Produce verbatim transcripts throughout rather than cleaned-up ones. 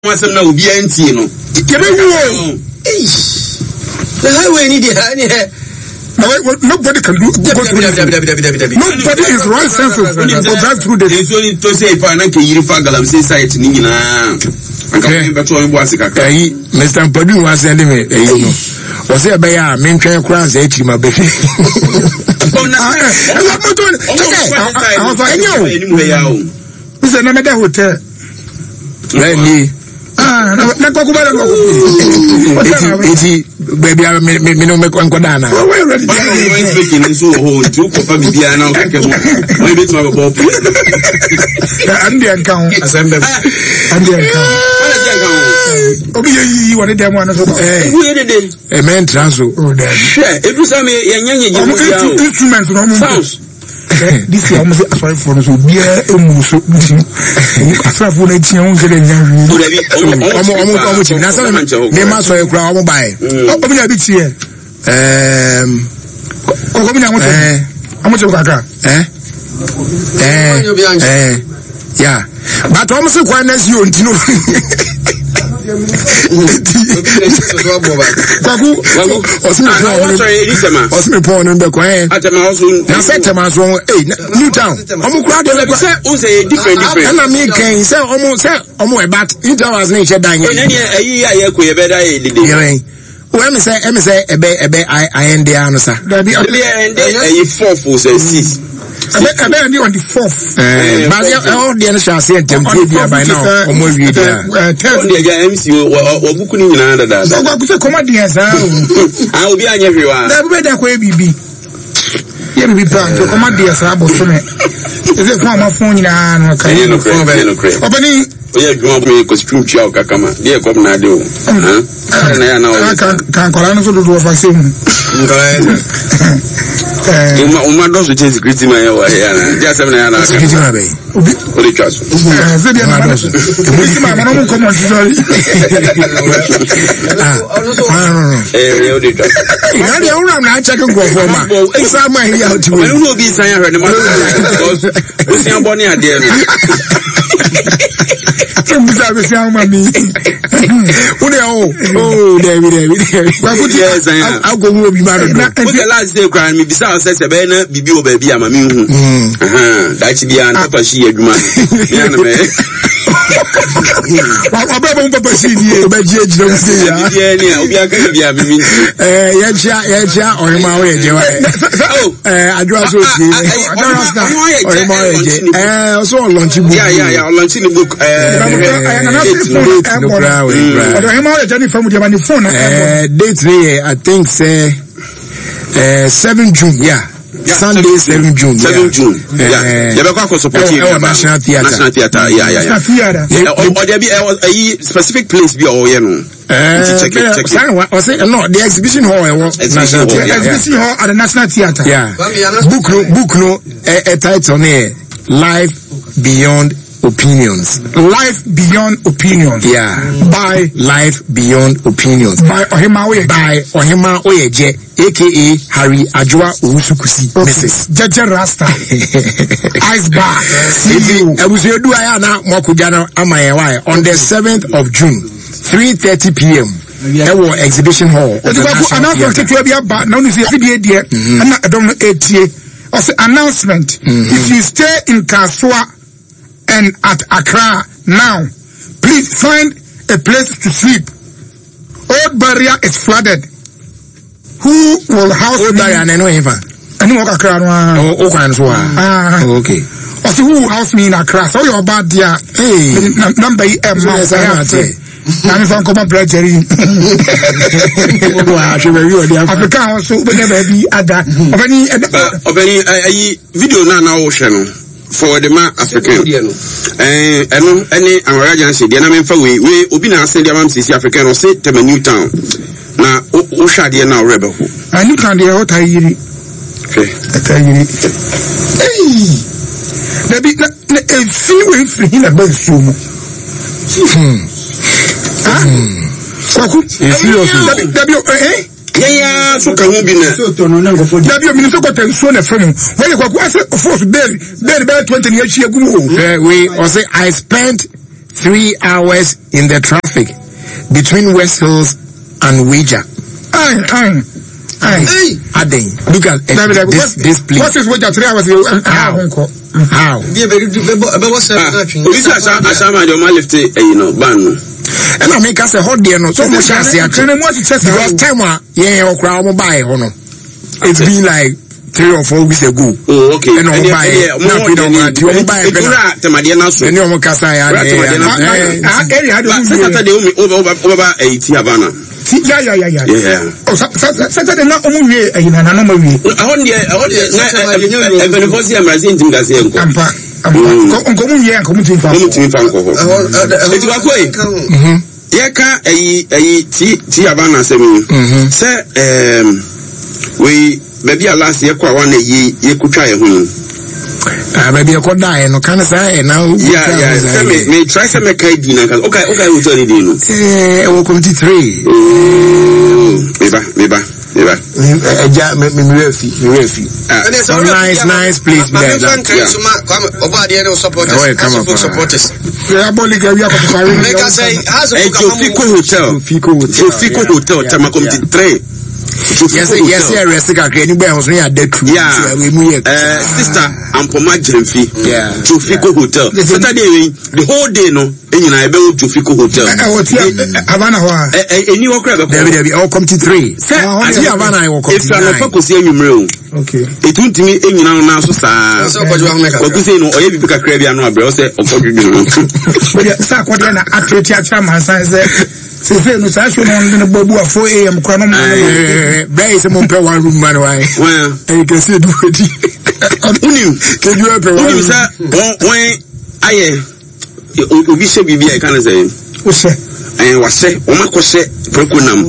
Wasn't no B N T, no. The highway need it. Nobody can do go through this. Nobody is right senses to drive through this. It's only to say if I can hear Fagalam say site Nina. Mister Padu was sending me. Was there by a main train cross H my baby? I was like, yo, this is another hotel. Really? Ah, no, no, go back. It's baby, I me no make one kodana. We're ready. I'm speaking in so whole two for me be now. Maybe it's my ball. And the account, and the account. Okay, you wanted them one of them. A man transfer. Oh, that. It was a young instruments, no sounds. This is almost a sorry for us. We are almost as far as we need to know that we are almost they must have a crowd by. Open a bit here. Um, open a bit. How much of Kaka? Eh? Eh? Yeah. But almost a quietness you know. Kaku, Osmi Pon in the Quay. At the mouse, now set a mouse wrong. Eh, Newtown. Almost crowd. Who's a different, different. And I mean, can say almost say almost about Newtown's nature dying. A year, I could have better. When I say, I say, a bear, a bear, I end the answer. There be a four for six. I bet you on the fourth. But all the other shall say, them by now. Almost read tell the M C or Bukuni in another. So, what was a comedian? I will be on everyone. That way, that way, be. You will be proud to command the Asabo. Is it from a phone in an opening? We are going to make a screw chow, Kakama. Dear Comanado. I can't call answer to do a vaccine. Uma does which is greeting my way. Just seven hours. What it was. I'm checking go for my exam. I will be saying her because we are born here, dear. Oh, David, David. Yes, I'll go with you. The last day, crying me besides a banner, be baby, I'm a mean. That's the answer for she had money. I'm Papa, see you, but you don't see ya. Yeah, yeah, yeah, or my way. I draw so I also launching. Yeah, yeah, yeah, launching the book. Date I think say uh seven June, yeah. Yeah, Sunday seven June. seven June. Yeah. You have to support National Theatre. National Theatre. Yeah, yeah, yeah. Or there be a specific place be or you know. Check it, check it. Or say no, the exhibition hall National Theatre. Exhibition hall at the National Theatre. Yeah. Book no book no a title here. Life Beyond Opinions. Life Beyond Opinions. Yeah. By Life Beyond Opinions. By Ohima Oyeje. By Ohima Oyeje, aka Harry Ajua Usukusi. Missus Jaja Rasta. Ice Bar. See you. I was here do I na Mokujana Amayewa on the seventh of June, three thirty p m There was exhibition hall. Announcement. If you stay in Kaswa and at Accra now, please find a place to sleep. Old Barrier is flooded. Who will house Old Barrier and Accra? Oh, okay. Also, who will house me in Accra? So you're bad there. Hey, number M. I'm from Common Bradbury. Africa also, but never be other of any of any video now channel. For the man African, eh, and any American city, and I mean, for we, we, we, been asking the Mamsi African or say to a new town. Now, Oshadi now rebel. I look on the outer year. Okay, I tell you, hey, there be a few free in a bed soon. Hmm, ah, seriously, W, eh? Yeah, so can we be there? So, no, no, for W. Minnesota and so on a friend. When you go, I said, of course, Ben, Ben, Ben, twenty years ago. We, I say, I spent three hours in the traffic between West Hills and Ouija. Aye, aye. Aye. Aden. Look at uh, this, this place. What is Ouija? Three hours. How? How? Yeah, but what's happening? This is a shaman. Your man left it, you know, ban. And I make us a hot day, no. So much as I can. Because time, yeah, or crowd will buy, no. It's been like three or four weeks ago. Oh, okay. And I'll buy it. Now we don't want to buy it. And you're more Casa. Saturday, over over eight Havana. Yeah, yeah, yeah, yeah. Yeah. Oh, Saturday, not only a normal way. I want the, I want the, I'm going to see a Brazilian team that's here. I'm back. I'm coming here and coming to Franco. It's a way. Yaka, a T Havana seven. Sir, um, we maybe a last year, one ye, ye could try a home. Maybe I could die and can say now. Yeah, yeah. May try some make a dinner. Okay, okay, we'll tell you. Eh, we'll come to three. Maybe, maybe, maybe. Ja, me me refi, me refi. So nice, nice place there. Obadi no supporters. Supporters. Yeah, boli ga we are preparing. Make us say, has a Fico Hotel. Fico Hotel. Fico Hotel. Tama come to three. Yes, yes, yes, anybody was near dead. Yeah, uh, sister, I'm for my Jemfi. Yeah, to Fico Hotel. Saturday, the whole day, no, and I go to Fico Hotel. Havana, a new crab, David, I'll come to three. Havana, I will come to three. Okay. It won't me in your now, so sad. What you say, no, or you pick a crab, and no, bro, say, or for you. But yes, I can't get a chance. Say no sasho no ngene bobu at four a m kwa no eh be is mo pe one room man why well you can see do it unim can you pe one unim say when aye obi se bibi I can say o se eh wa se o ma ko se prekonam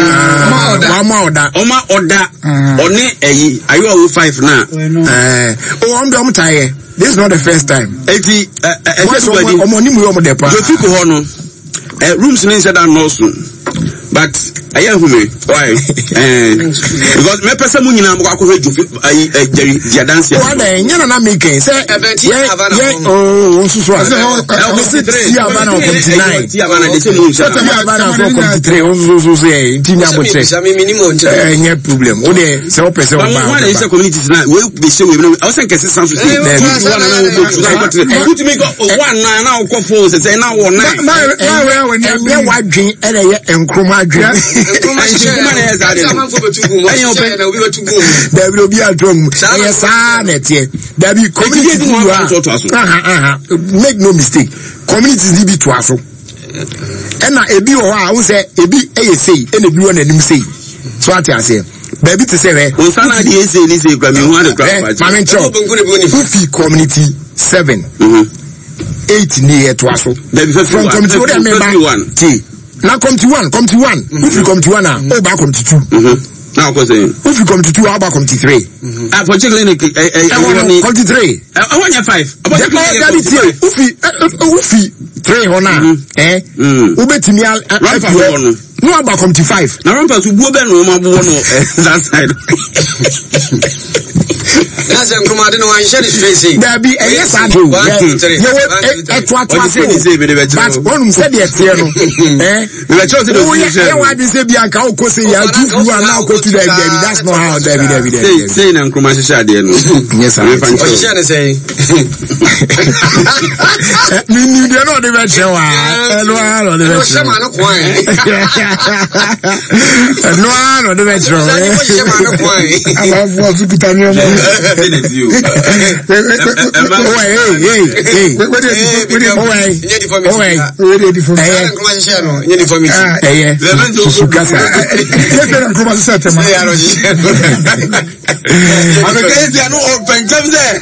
wa ma oda o ma oda oni eyi ayo o five na eh o am be am tie this is not the first time eti everybody o mo ni mu yo mo depa jo fi ko ho no Uh, rooms in inside and also, but I am who why? Because my person money now go go to I Jerry the dance. What they you not making say yeah oh so so see Havana on twenty-nine see Havana they say moon so Havana for twenty-three so so say tinya mo check eh no problem o dey say o person o ba one is communities now we be say we I say kese sans say put me go one na na go for say na one na enye wadwen ere ye enkroma adwen enkroma enkroma na yeza de man for betu gum enye ope na obi betu gum da bi obi atom eye sa na tie da bi community you aha aha make no mistake community ni bi to aso ena ebi o ha wo say ebi eye sei ena bi won anim sei so ati ase baby to say eh on sana di ese ni say kwa mi hu ade kwa ma men cho Ufi community seven mhm eight near to us. From come to one member. Now come to one, come to one. If you come to one now, oh back come to two. Now go say. If you come to two, how back come to three? Ah, for clinic, I come to three. I want you five. If you, if you three hona, eh? Ubeti mi al. No, I'm back come to five. Now I'm back to go back no more no that side. That's a command no one share straight. There be a yes I do. Eh, what what say but one said yes here no. Eh? We chose the decision. Eh, what is say Bianca o ko say ya two you are now go to the baby. That's not how David David. Say say na Nkrumah share there no. Yes sir. What you share say? Me ni dey no dey bet wa. Eh no no dey bet. Share man ko an. No no dey bet. Share man ko an. Ala vo su kitani mo. It is you. Hey, hey, hey. What is it? Oh, wait. Oh, wait. What is it for? Eh, Nkrumah share no. Nye for me. Eh, eh. Susukasa. Yes, Nkrumah share te ma. Yeah, Roger. I'm against you no open terms there.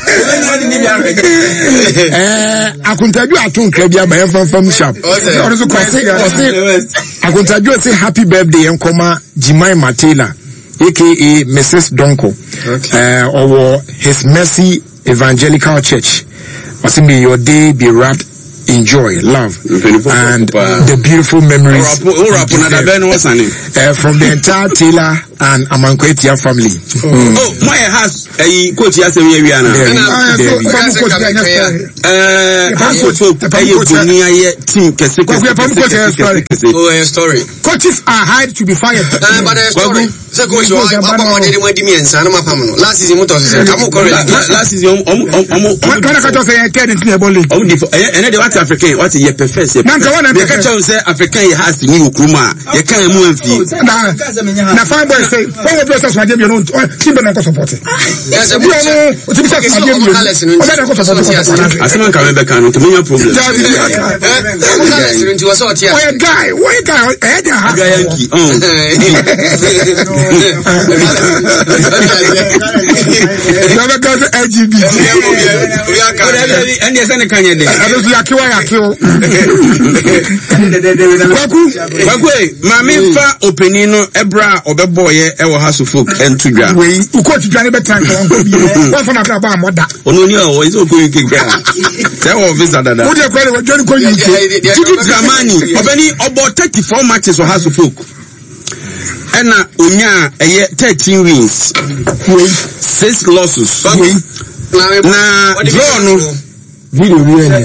Eh, akuntaju atun krabia ba yan fam sharp. Also kwase. Akuntaju say happy birthday enkoma Jimai Matela. A K A Missus Donko, okay. uh, or His Mercy Evangelical Church. May your day be wrapped enjoy, love, and the beautiful memories uh, from the entire Taylor and Amankwetia family. Oh, oh my house, a coach, yes, we are now. Oh, a story. Coaches are hired to be fired. But a story. So, coach, last season, last season, and then what African, what is your professor? African has to new Kuma. You can't move. Now, five boys say, what would you say? You know, Timber and support it. Yes, I'm going to be I think I'm coming back on to me a problem. Why a guy? Why a guy? Never got the L G B T. And yes, any kind of day. I don't like you. I kill. Mammy fa opinino ebra obeboye ewo hasu folk entudwa. We uko tudwa ne betan ko nko bi. Wa fa na kra ba moda. Ono ni o iso ko yike gra. Say wo visa dada. Wo de kwere wo joni ko yike. Tutu Dramani obani obo thirty-four matches o hasu folk. Ena onya eye thirteen wins. six losses. Na draw no video really.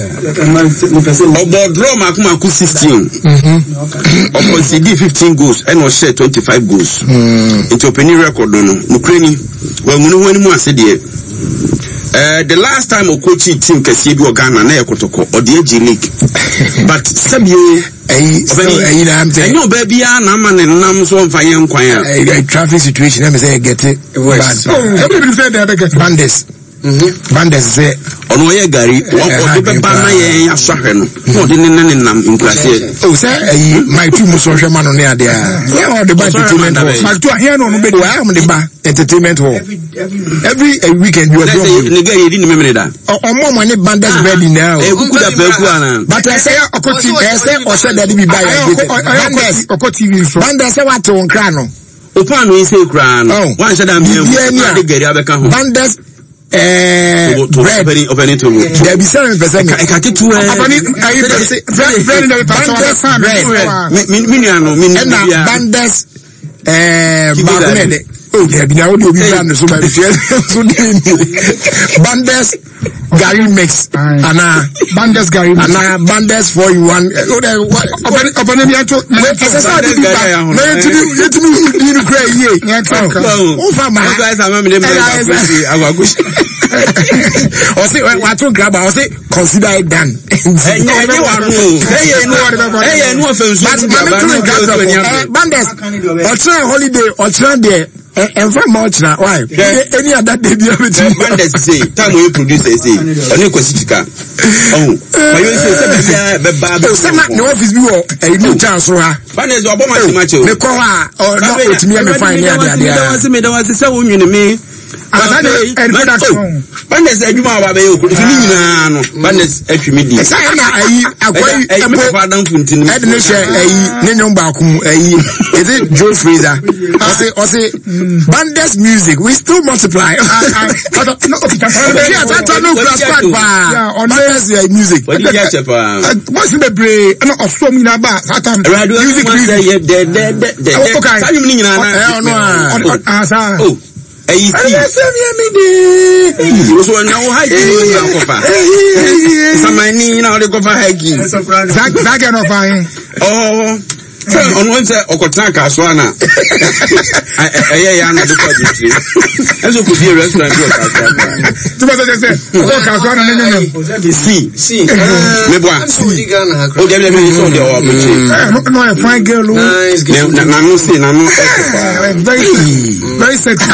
Obo draw makuma ku sixteen. Mhm. Obo C D fifteen goals and was share twenty-five goals. Mm. Into opening record no. Nukreni we munu wani mu ase de. Uh, the last time o coach team kesi bi o Ghana na ekotoko o de G League. But some you eh so eh na am say no baby na ma ne nam so mfa yen kwan a traffic situation am say get it. But somebody say they get Bandes. Mhm. Bandes say ono ye gari o de be ba na yen asahwe no no de ne ne nam in class oh say eh my two mo so hwe ma no ne ade a yeah all the entertainment hall my two here no no be wa am the ba entertainment hall every a weekend you are doing ne gari di ne memene da o mo mo ne Bandes ready now e kuku da pe ku ana but I say okoti I say o say that be buy Bandes okoti T V so Bandes say what on kra no o pa no say kra no wan say da me e gari abeka ho Bandes eh bread opening to there be seven percent I can get to opening I bread bread the pastor me me no me na Bandes eh bagunede oh there be now obi brand so by so Bandes Gary mix ana Bandes Gary ana Bandes four in one open open me to esa di ba na yetimi yetimi di ni kra ye o fa ma guys am me dem agwago o say what to grab o say consider it done eh no wa no eh no eh no offense Bandes o try holiday o try there and from much now why any other day be able to Bandes say time we produce say oni kwasitika oh but you say say be ba be say na no office bi wo e ni chance ro ha Bandes obo ma ti match o me ko ha o no otimi me fine ya dia dia me say me da was say wo nwini me Bandes adwuma wa ba ye okuru fini nyina no Bandes atwimi di say na ayi akwai ebo fa dan funtin head ne share ayi ne nyom ba ku ayi is it Joe Fraser o say o say Bandes music we still multiply no Bandes music what did you chepa what's the break no osom nyina ba satam music music de de de sa nyum ni nyina na no ah oh eh see me de so na wo hiking ni ankofa samani na wo de kofa hiking zag zag no fine oh so on one say okotana kaso ana eh ya na de kwa bitri enso ko bi restaurant bi okaso to be say o kaso ana ne ne si si me bwa o de me so de o bitri no a fine girl na na no say na no very very sexy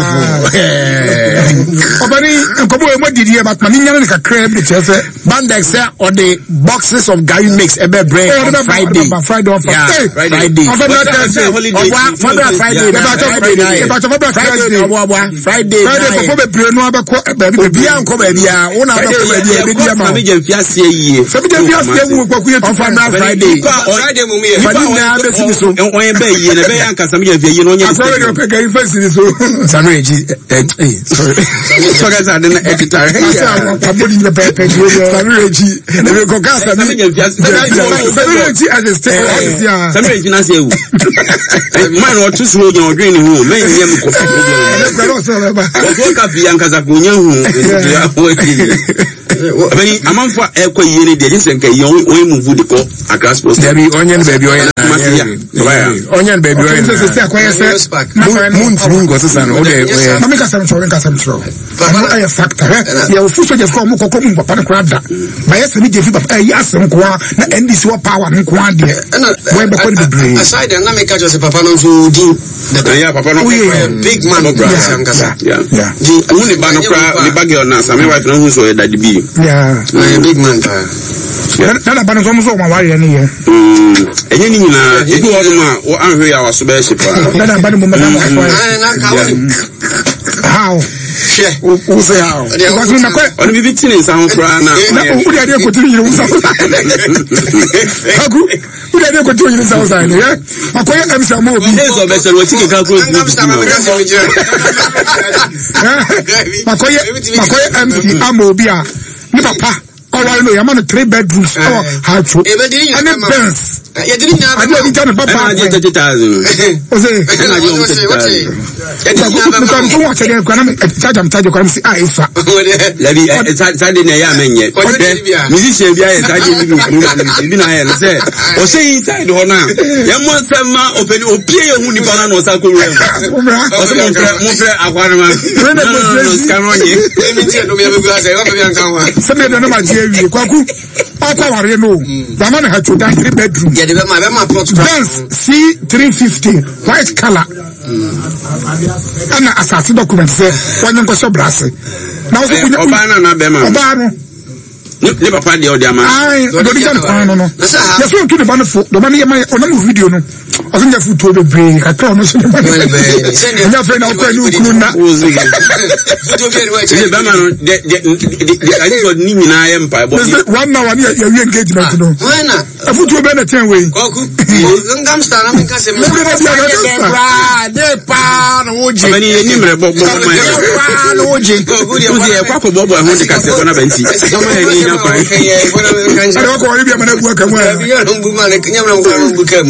obani nkobo e modidi e batman nyane ne kakra bi chefe Bandes say or the boxes of Gary mix ebe bread on Friday Friday on Friday Friday. February Thursday. February Friday. February Thursday. Friday. Friday before the brain no abeko baby bi anko ba bia wo na abeko ba bia be bia ma me jemfi asie yie so me jemfi asie wu kwaku ye tu Friday Friday mu me Friday na be fi so on be yie na be yankasa me jemfi yie no nya akwa we pe ga face so Samuel ji eh sorry so guys are the editor abodi ni pe pe Samuel ji na ko ka Samuel jemfi asie Samuel ji as a state Samuel ji na se wu man o tu so nya odwen ni hu me nya me ko o ka bi yankasa ko nya hu ya o Abani amanfo ekwa yie ne de jinsen ka yie o move de ko Accra Sports Debi onyen baby oyen onyen baby oyen so se akwa ye se mun mun go sesa no de mama ka sam choro ka sam choro no ay factor ya ofuso je ko mo ko mo papa ne kwada ba ye se ni je fi papa ay asem ko na N D C wo power ne ko ade we be ko de brain aside na me ka just papa no so din yeah papa no big man yeah yeah di uni ba no kra ni bag na Samuel wife no hu so e daddy bi yeah big man pa na ba no so mo so ma ware ne ye mm enye ni nyina ebi wo ma wo anhwe ya waso be hye pa na ba no mo ma na how share who say how because na ko oni bibi tini nsa ho kra na na wo dia ko tiri yiri nsa hagu wo dia ko tiri yiri nsa nsa ne ya makoye M C mo obi ezo be se wo tike ka ko ni makoye makoye M C amo obi a ni papa all no yama no three bedrooms or house and the Benz ya diri nya I don't tell papa na thirty thousand o say na je thirty thousand ya diri nya ba ko watch again kwa na charge am charge kwa na say ah ifa labi sade na ya menye musician bia ya sade ni bi bi na ya le say o say inside ho na ya mo sema openi opie ye hu ni ba na no sa ko re o say mo fre mo fre akwara ma no scamonye emi ti do me be gba say o be an kan wa se me do na ma je wi kwaku akwa ware no ya ma na ha to dan three bedroom ya de be ma be ma plot Benz C three fifty white color ana asasi document say wanyo ko so brase na wo so obana na be ma obano ne papa de odi ama ai do di kan pa no no ya so to the ban fo do ban ye ma ona mu video no o so nyafu to be brain ka to no so ne ban nya fe na ko ni ukuru na o zigi to be right e be ma no de de ani go ni nyina ye mpa bo one now one ya we engagement no wana afu to be na ten way koku ngam star na me ka se me de pa no oje abani ni mre bo bo ma pa no oje koku de kwa ko bo bo ho de ka se ko na banti Kaya, Ano ko ori bi amana buwa kamwa. Biya rumbu mane, nyamra ko rumbu kam.